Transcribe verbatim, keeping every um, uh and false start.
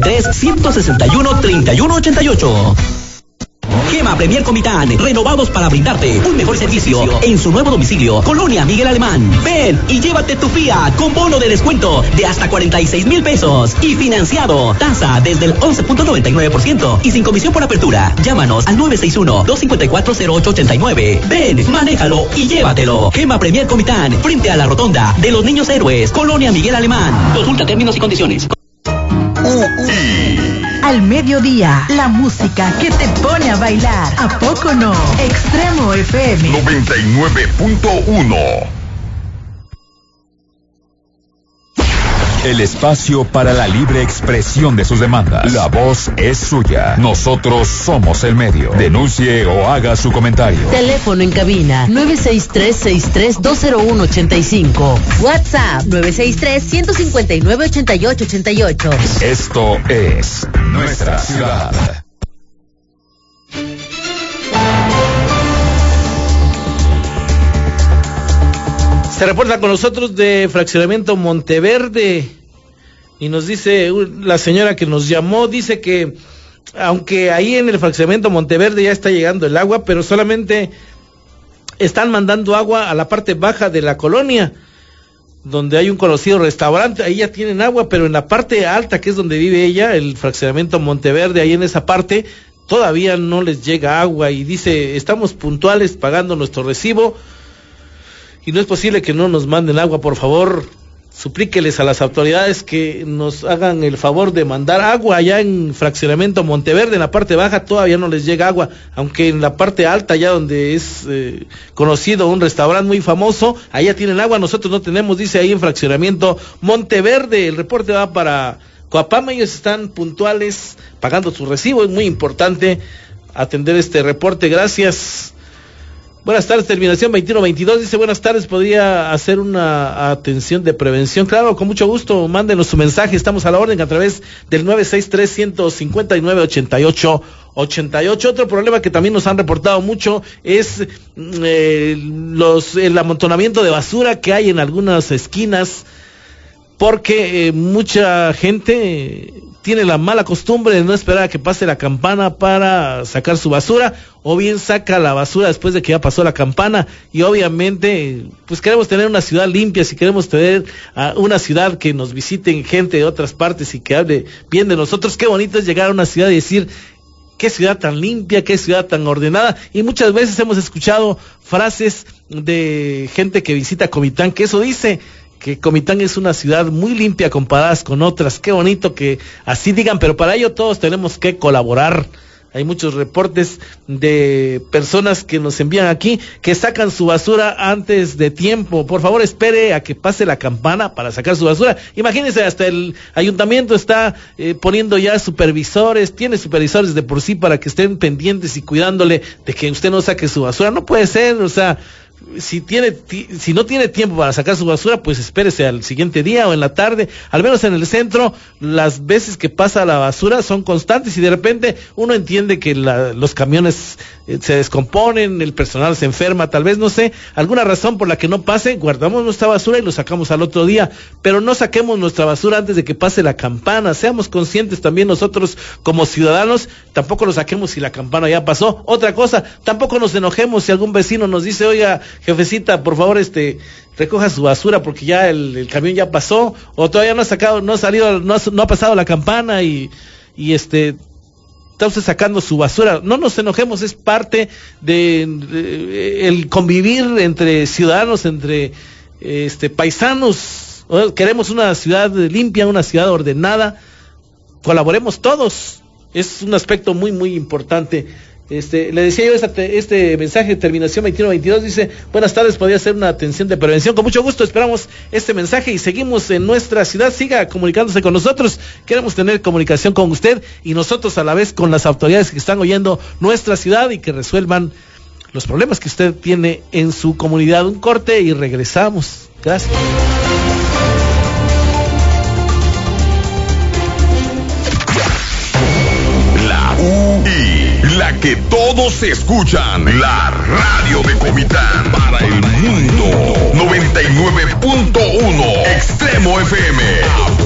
tres, ciento sesenta y uno, treinta y uno ochenta y ocho. Gema Premier Comitán, renovados para brindarte un mejor servicio en su nuevo domicilio, Colonia Miguel Alemán. Ven y llévate tu Fiat con bono de descuento de hasta cuarenta y seis mil pesos y financiado. Tasa desde el once punto noventa y nueve por ciento y sin comisión por apertura. Llámanos al nueve seis uno, dos cinco cuatro, cero ocho ocho nueve. Ven, manéjalo y llévatelo. Gema Premier Comitán, frente a la rotonda de los Niños Héroes, Colonia Miguel Alemán. Consulta términos y condiciones. Al mediodía, la música que te pone a bailar. ¿A poco no? Extremo F M noventa y nueve punto uno. El espacio para la libre expresión de sus demandas. La voz es suya. Nosotros somos el medio. Denuncie o haga su comentario. Teléfono en cabina nueve seis tres, seis tres dos cero uno ocho cinco. WhatsApp nueve seis tres, uno cinco nueve, ocho ocho ocho ocho. Esto es Nuestra Ciudad. Se reporta con nosotros de Fraccionamiento Monteverde y nos dice la señora que nos llamó, dice que aunque ahí en el Fraccionamiento Monteverde ya está llegando el agua, pero solamente están mandando agua a la parte baja de la colonia, donde hay un conocido restaurante, ahí ya tienen agua, pero en la parte alta, que es donde vive ella, el Fraccionamiento Monteverde, ahí en esa parte, todavía no les llega agua y dice, estamos puntuales pagando nuestro recibo, y no es posible que no nos manden agua. Por favor, suplíqueles a las autoridades que nos hagan el favor de mandar agua. Allá en Fraccionamiento Monteverde, en la parte baja, todavía no les llega agua, aunque en la parte alta, allá donde es eh, conocido un restaurante muy famoso, allá tienen agua, nosotros no tenemos, dice ahí en Fraccionamiento Monteverde. El reporte va para Coapama, ellos están puntuales, pagando su recibo. Es muy importante atender este reporte. Gracias. Buenas tardes, terminación veintiuno veintidós, dice buenas tardes, ¿podría hacer una atención de prevención? Claro, con mucho gusto, mándenos su mensaje, estamos a la orden a través del nueve seis tres, uno cinco nueve, ocho ocho ocho ocho. Otro problema que también nos han reportado mucho es eh, los el amontonamiento de basura que hay en algunas esquinas, porque eh, mucha gente tiene la mala costumbre de no esperar a que pase la campana para sacar su basura, o bien saca la basura después de que ya pasó la campana. Y obviamente pues queremos tener una ciudad limpia, si queremos tener uh, una ciudad que nos visiten gente de otras partes y que hable bien de nosotros. Qué bonito es llegar a una ciudad y decir, qué ciudad tan limpia, qué ciudad tan ordenada. Y muchas veces hemos escuchado frases de gente que visita Comitán, que eso dice, que Comitán es una ciudad muy limpia comparadas con otras. Qué bonito que así digan, pero para ello todos tenemos que colaborar. Hay muchos reportes de personas que nos envían aquí que sacan su basura antes de tiempo. Por favor, espere a que pase la campana para sacar su basura. Imagínense, hasta el ayuntamiento está eh, poniendo ya supervisores, tiene supervisores de por sí para que estén pendientes y cuidándole de que usted no saque su basura. No puede ser, o sea, si tiene si no tiene tiempo para sacar su basura, pues espérese al siguiente día o en la tarde. Al menos en el centro, las veces que pasa la basura son constantes y de repente uno entiende que la, los camiones eh, se descomponen, el personal se enferma, tal vez, no sé, alguna razón por la que no pase, guardamos nuestra basura y lo sacamos al otro día, pero no saquemos nuestra basura antes de que pase la campana. Seamos conscientes también nosotros como ciudadanos, tampoco lo saquemos si la campana ya pasó. Otra cosa, tampoco nos enojemos si algún vecino nos dice, oiga, jefecita, por favor, este, recoja su basura porque ya el, el camión ya pasó, o todavía no ha sacado, no ha salido, no ha, no ha pasado la campana y, y este, está usted sacando su basura. No nos enojemos, es parte de, de el convivir entre ciudadanos, entre este paisanos. Queremos una ciudad limpia, una ciudad ordenada. Colaboremos todos. Es un aspecto muy, muy importante. Este, le decía yo este, este mensaje de terminación veintiuno veintidós, dice, buenas tardes, podría hacer una atención de prevención. Con mucho gusto esperamos este mensaje y seguimos en nuestra ciudad. Siga comunicándose con nosotros, queremos tener comunicación con usted y nosotros a la vez con las autoridades que están oyendo nuestra ciudad y que resuelvan los problemas que usted tiene en su comunidad. Un corte y regresamos. Gracias. La U I, la que todos escuchan, la radio de Comitán para el mundo. noventa y nueve punto uno Extremo F M.